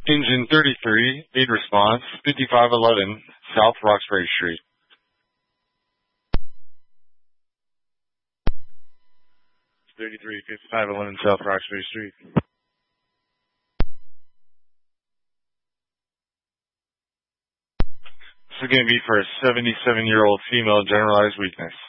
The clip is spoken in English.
Engine 33, aid response, 5511 South Roxbury Street. 33, 5511 South Roxbury Street. This is going to be for a 77-year-old female, generalized weakness.